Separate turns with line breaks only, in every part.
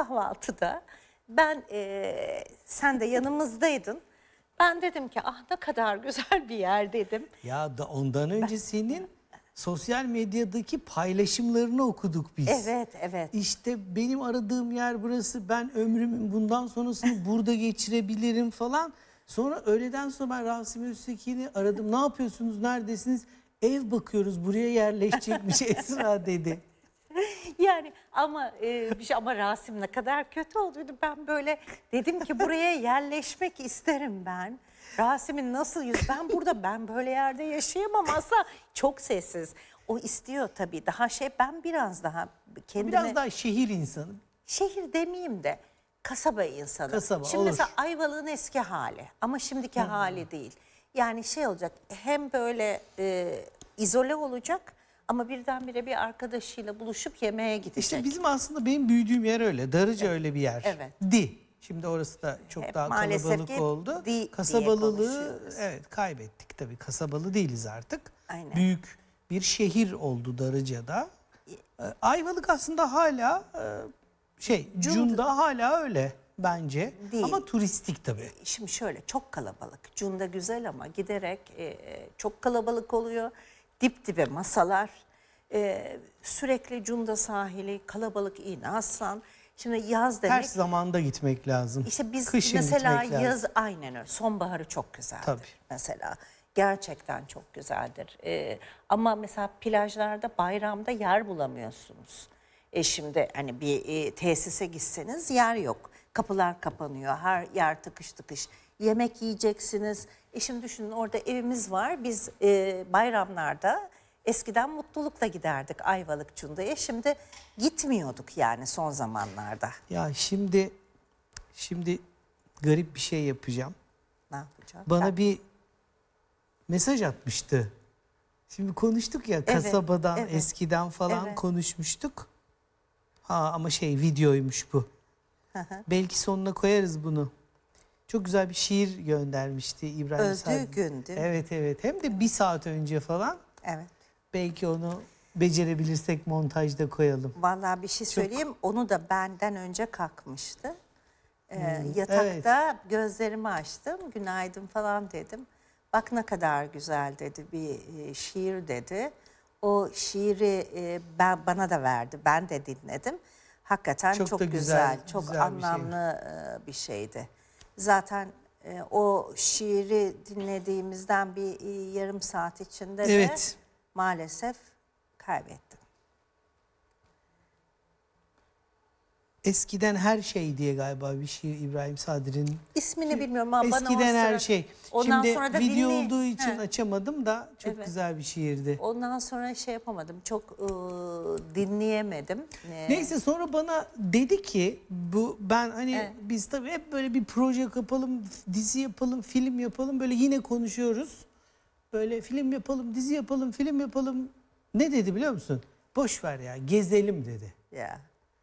kahvaltıda ben sen de yanımızdaydın. Ben dedim ki ah ne kadar güzel bir yer dedim.
Ya da ondan önce senin sosyal medyadaki paylaşımlarını okuduk biz.
Evet, evet.
İşte benim aradığım yer burası. Ben ömrümün bundan sonrasını burada geçirebilirim falan. Sonra öğleden sonra ben Rasim Öztekin'i aradım. Ne yapıyorsunuz? Neredesiniz? Ev bakıyoruz. Buraya yerleşecekmiş Esra dedi.
Yani ama ama Rasim ne kadar kötü olduydu. Ben böyle dedim ki buraya yerleşmek isterim ben. Rasim'in nasıl ben böyle yerde yaşayamam aslında, çok sessiz. O istiyor tabii daha ben biraz daha kendime...
Biraz daha şehir insanı.
Şehir demeyeyim de kasaba insanı.
Kasaba,
Şimdi
olur.
mesela Ayvalık'ın eski hali ama şimdiki hali değil. Yani olacak hem böyle izole olacak ama birdenbire bir arkadaşıyla buluşup yemeğe gidecek.
İşte bizim aslında benim büyüdüğüm yer öyle. Darıca öyle bir yer.
Evet.
Şimdi orası da çok
Hep
daha
maalesef
kalabalık
ki
oldu.
diye
Kasabalılığı
konuşuyoruz.
evet kaybettik tabii. Kasabalı değiliz artık.
Aynen.
Büyük bir şehir oldu Darıca'da. Ayvalık aslında hala Cunda hala öyle bence.
Değil.
Ama turistik tabii.
Şimdi şöyle çok kalabalık. Cunda güzel ama giderek çok kalabalık oluyor. Dip dibe masalar. Sürekli Cunda sahili kalabalık iğne aslan. Şimdi yaz demek.
Ters zamanda gitmek lazım.
İşte biz
Kışın
mesela
gitmek
yaz
lazım.
aynen öyle. Sonbaharı çok güzeldir.
Tabii.
Mesela gerçekten çok güzeldir. Ama mesela plajlarda bayramda yer bulamıyorsunuz. Şimdi hani bir tesise gitseniz yer yok. Kapılar kapanıyor. Her yer tıkış tıkış. Yemek yiyeceksiniz. Şimdi düşünün orada evimiz var. Biz bayramlarda eskiden mutlulukla giderdik Ayvalık Cunda'ya. Şimdi gitmiyorduk yani son zamanlarda.
Ya şimdi garip bir şey yapacağım.
Ne yapacağım?
Bana bir mesaj atmıştı. Şimdi konuştuk ya kasabadan,
evet.
eskiden falan
Evet.
konuşmuştuk. Ama videoymuş bu. Belki sonuna koyarız bunu. Çok güzel bir şiir göndermişti İbrahim
Öldüğü
Sadri.
gün değil mi?
Evet evet. Hem de 1 saat önce falan.
Evet.
Belki onu becerebilirsek montajda koyalım.
Vallahi bir şey söyleyeyim. Onu da benden önce kalkmıştı. Yatakta gözlerimi açtım. Günaydın falan dedim. Bak ne kadar güzel dedi. Bir şiir dedi. O şiiri bana da verdi. Ben de dinledim. Hakikaten çok
da
güzel, çok
güzel bir şey.
anlamlı bir şeydi. Zaten o şiiri dinlediğimizden bir yarım saat içinde de
Evet.
maalesef kaybettim.
Eskiden her şey diye galiba bir şiir İbrahim Sadri'nin.
İsmini bilmiyorum ama bana
Eskiden
o sıra,
her şey.
ondan
Şimdi
sonra da
video olduğu için
He.
açamadım da çok
Evet.
güzel bir şiirdi.
Ondan sonra yapamadım. Çok dinleyemedim.
Neyse sonra bana dedi ki ben hani
Evet.
biz tabii hep böyle bir proje yapalım, dizi yapalım, film yapalım böyle yine konuşuyoruz. Böyle film yapalım, dizi yapalım, film yapalım. Ne dedi biliyor musun? Boş ver ya gezelim dedi.
Ya.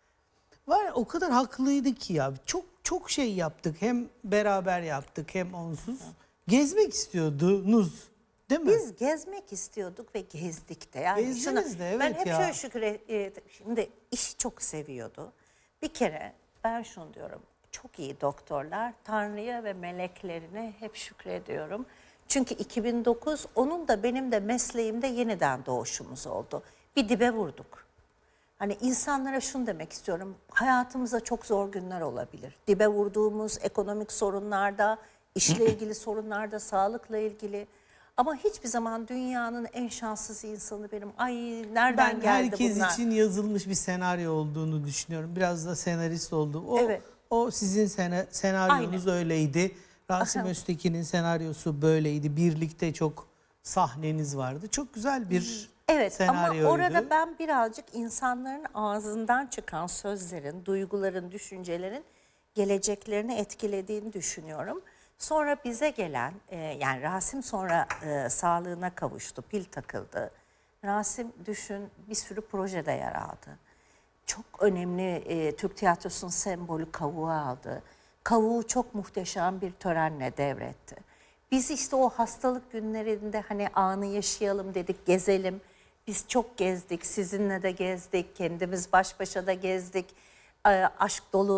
Var ya, o kadar haklıydı ki ya. Çok şey yaptık. Hem beraber yaptık hem onsuz. Gezmek istiyordunuz. Değil mi?
Biz gezmek istiyorduk ve gezdik de. Yani
Gezdiniz de, evet
ben hep
ya.
şöyle şükür şimdi işi çok seviyordu. Bir kere ben şunu diyorum. Çok iyi doktorlar, Tanrı'ya ve meleklerine hep şükrediyorum. Çünkü 2009 onun da benim de mesleğimde yeniden doğuşumuz oldu. Bir dibe vurduk. Hani insanlara şunu demek istiyorum. Hayatımızda çok zor günler olabilir. Dibe vurduğumuz ekonomik sorunlarda, işle ilgili sorunlarda, sağlıkla ilgili. Ama hiçbir zaman dünyanın en şanssız insanı benim. Ay nereden
Ben
geldi
herkes
bunlar?
için yazılmış bir senaryo olduğunu düşünüyorum. Biraz da senarist oldu.
Evet.
O sizin senaryonuz öyleydi. Rasim
Aha.
Öztekin'in senaryosu böyleydi. Birlikte çok sahneniz vardı. Çok güzel bir
Evet
senaryoydu.
ama orada ben birazcık insanların ağzından çıkan sözlerin, duyguların, düşüncelerin geleceklerini etkilediğini düşünüyorum. Sonra bize gelen, yani Rasim sonra sağlığına kavuştu, pil takıldı. Rasim düşün bir sürü projede yer aldı. Çok önemli Türk tiyatrosunun sembolü kavuğu aldı. Kavuğu çok muhteşem bir törenle devretti. Biz işte o hastalık günlerinde hani anı yaşayalım dedik, gezelim. Biz çok gezdik, sizinle de gezdik, kendimiz baş başa da gezdik. Aşk dolu